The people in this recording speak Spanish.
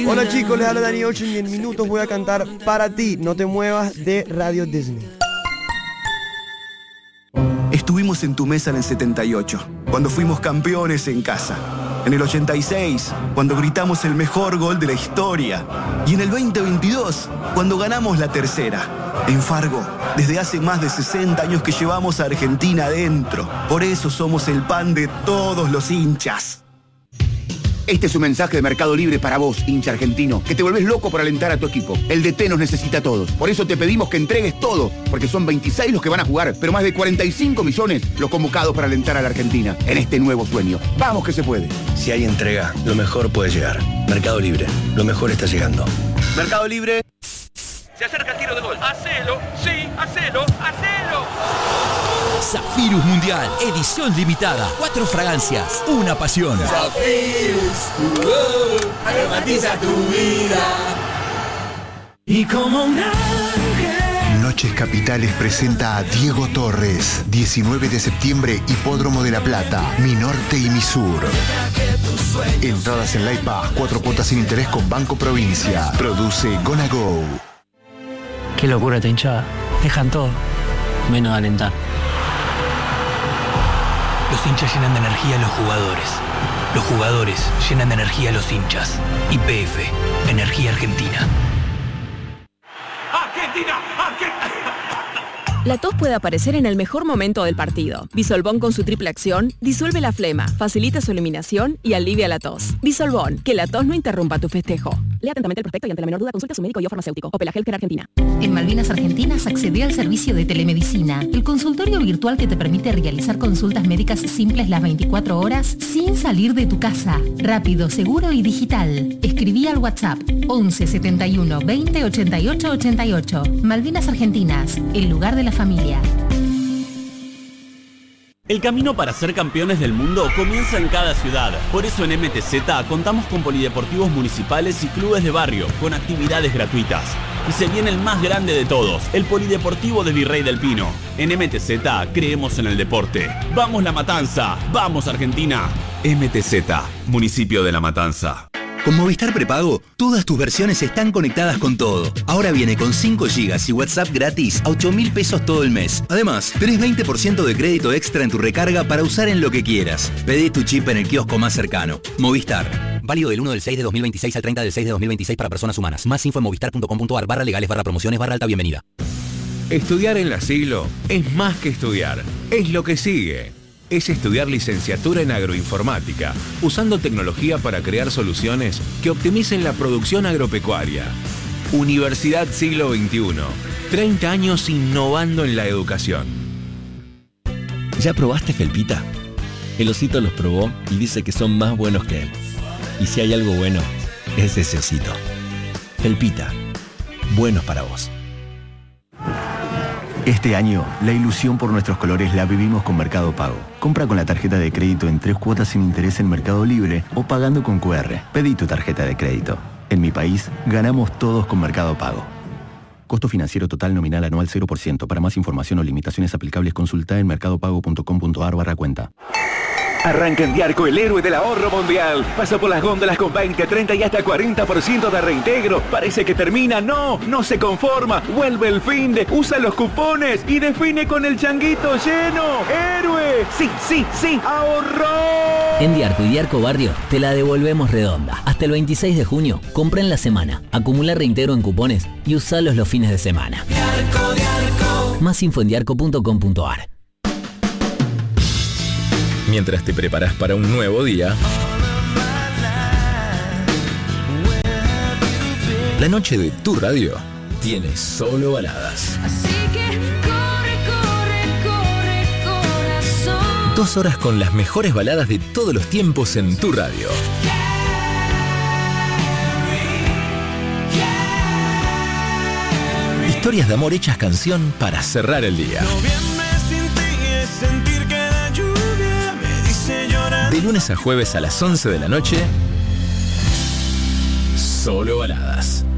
Hola chicos, les habla Dani Ocean y en minutos voy a cantar Para ti, no te muevas de Radio Disney. Estuvimos en tu mesa en el 78, cuando fuimos campeones en casa. En el 86, cuando gritamos el mejor gol de la historia. Y en el 2022, cuando ganamos la tercera. En Fargo, desde hace más de 60 años que llevamos a Argentina adentro. Por eso somos el pan de todos los hinchas. Este es un mensaje de Mercado Libre para vos, hincha argentino, que te volvés loco por alentar a tu equipo. El DT nos necesita a todos. Por eso te pedimos que entregues todo, porque son 26 los que van a jugar, pero más de 45 millones los convocados para alentar a la Argentina en este nuevo sueño. ¡Vamos que se puede! Si hay entrega, lo mejor puede llegar. Mercado Libre, lo mejor está llegando. Mercado Libre. Se acerca el tiro de gol. ¡Hacelo! ¡Sí! ¡Hacelo! ¡Hacelo! Zafirus Mundial, edición limitada. 4 fragancias, una pasión. Zafirus, aromatiza tu vida. Y como un ángel. Noches Capitales presenta a Diego Torres. 19 de septiembre, Hipódromo de La Plata, Mi Norte y Mi Sur. Entradas en Light Pass, 4 cuotas sin interés con Banco Provincia. Produce Gonna Go. Qué locura esta hinchada. Dejan todo, menos de alentar. Los hinchas llenan de energía a los jugadores. Los jugadores llenan de energía a los hinchas. YPF, Energía Argentina. ¡Argentina! La tos puede aparecer en el mejor momento del partido. Bisolbón con su triple acción disuelve la flema, facilita su eliminación y alivia la tos. Bisolbón, que la tos no interrumpa tu festejo. Lea atentamente el prospecto y ante la menor duda consulte a su médico y o farmacéutico. Opel Healthcare Argentina. En Malvinas Argentinas accede al servicio de telemedicina, el consultorio virtual que te permite realizar consultas médicas simples las 24 horas sin salir de tu casa. Rápido, seguro y digital. Escribí al WhatsApp 11 71 20 88 88. Malvinas Argentinas, el lugar de la familia. El camino para ser campeones del mundo comienza en cada ciudad. Por eso en MTZ contamos con polideportivos municipales y clubes de barrio, con actividades gratuitas. Y se viene el más grande de todos, el Polideportivo de Virrey del Pino. En MTZ creemos en el deporte. ¡Vamos La Matanza! ¡Vamos Argentina! MTZ, Municipio de La Matanza. Con Movistar Prepago, todas tus versiones están conectadas con todo. Ahora viene con 5 GB y WhatsApp gratis a 8.000 pesos todo el mes. Además, tenés 20% de crédito extra en tu recarga para usar en lo que quieras. Pedí tu chip en el kiosco más cercano. Movistar. Válido del 1 del 6 de 2026 al 30 del 6 de 2026 para personas humanas. Más info en movistar.com.ar/legales/promociones/alta bienvenida. Estudiar en La Siglo es más que estudiar. Es lo que sigue. Es estudiar licenciatura en agroinformática, usando tecnología para crear soluciones que optimicen la producción agropecuaria. Universidad Siglo XXI. 30 años innovando en la educación. ¿Ya probaste Felpita? El osito los probó y dice que son más buenos que él. Y si hay algo bueno, es ese osito. Felpita. Buenos para vos. Este año, la ilusión por nuestros colores la vivimos con Mercado Pago. Compra con la tarjeta de crédito en 3 cuotas sin interés en Mercado Libre o pagando con QR. Pedí tu tarjeta de crédito. En mi país, ganamos todos con Mercado Pago. Costo financiero total nominal anual 0%. Para más información o limitaciones aplicables, consulta en mercadopago.com.ar/cuenta. Arranca en Diarco, el héroe del ahorro mundial. Pasa por las góndolas con 20, 30 y hasta 40% de reintegro. Parece que termina. No se conforma. Vuelve el fin de, usa los cupones y define con el changuito lleno. ¡Héroe! Sí, ahorró. En Diarco y Diarco Barrio te la devolvemos redonda. Hasta el 26 de junio, compra en la semana. Acumula reintegro en cupones y usalos los fines de semana. Diarco. Más info en diarco.com.ar. Mientras te preparas para un nuevo día, la noche de tu radio tiene solo baladas. Así que corre, corazón. 2 horas con las mejores baladas de todos los tiempos en tu radio. Historias de amor hechas canción para cerrar el día. De lunes a jueves a las 11 de la noche, solo baladas.